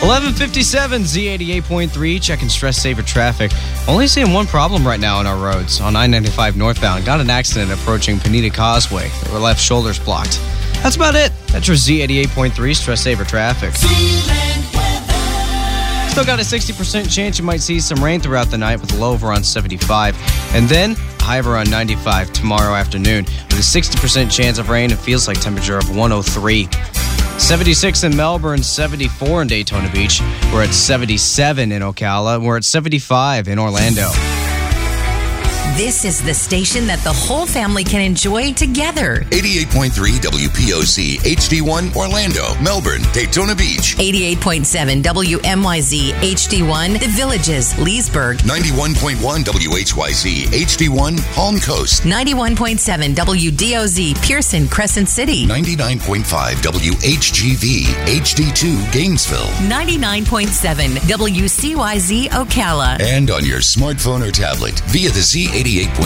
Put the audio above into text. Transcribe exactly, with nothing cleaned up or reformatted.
eleven fifty-seven, Z eighty-eight point three, checking stress saver traffic. Only seeing one problem right now on our roads. On I ninety-five northbound, got an accident approaching Pineda Causeway. There were left shoulders blocked. That's about it. That's your Z eighty-eight point three stress saver traffic. Still got a sixty percent chance you might see some rain throughout the night with a low of around seventy-five. And then a high of around ninety-five tomorrow afternoon with a sixty percent chance of rain. It feels like temperature of one oh three. seventy-six in Melbourne, seventy-four in Daytona Beach. We're at seventy-seven in Ocala. We're at seventy-five in Orlando. This is the station that the whole family can enjoy together. eighty-eight point three W P O C H D one Orlando, Melbourne, Daytona Beach. eighty-eight point seven W M Y Z H D one The Villages, Leesburg. ninety-one point one W H Y Z H D one Palm Coast. ninety-one point seven W D O Z Pearson, Crescent City. ninety-nine point five W H G V H D two Gainesville. ninety-nine point seven W C Y Z Ocala. And on your smartphone or tablet via the Z eighty-eight point